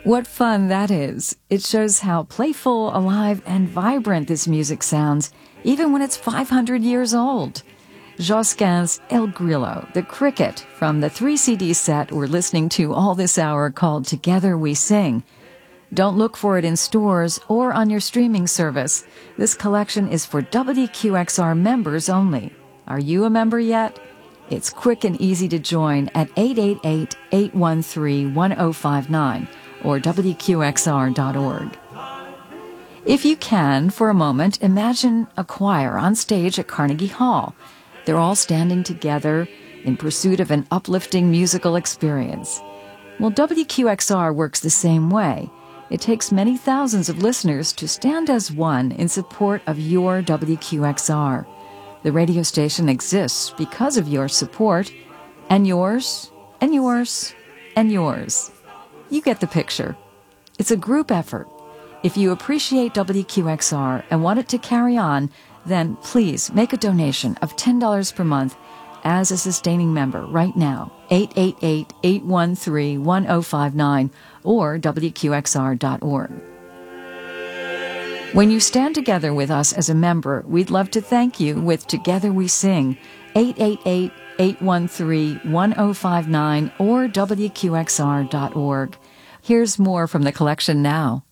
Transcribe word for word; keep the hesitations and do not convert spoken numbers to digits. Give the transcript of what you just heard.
What fun that is. It shows how playful, alive, and vibrant this music sounds, even when it's five hundred years old. Josquin's El Grillo, the cricket, from the three C D set we're listening to all this hour called Together We Sing. Don't look for it in stores or on your streaming service. This collection is for W Q X R members only. Are you a member yet? It's quick and easy to join at eight eight eight, eight one three, one zero five nine or W Q X R dot org. If you can, for a moment, imagine a choir on stage at Carnegie Hall. They're all standing together in pursuit of an uplifting musical experience. Well, W Q X R works the same way. It takes many thousands of listeners to stand as one in support of your W Q X R. The radio station exists because of your support, and yours, and yours, and yours. You get the picture. It's a group effort. If you appreciate W Q X R and want it to carry on, then please make a donation of ten dollars per month as a sustaining member right now. eight eight eight, eight one three, one zero five nine or W Q X R dot org. When you stand together with us as a member, we'd love to thank you with Together We Sing, eight eight eight, eight one three, one zero five nine or W Q X R dot org. Here's more from the collection now.